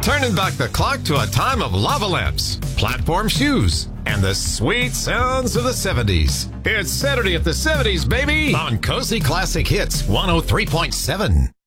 Turning back the clock to a time of lava lamps, platform shoes, and the sweet sounds of the 70s. It's Saturday at the 70s, baby, on Cozy Classic Hits 103.7.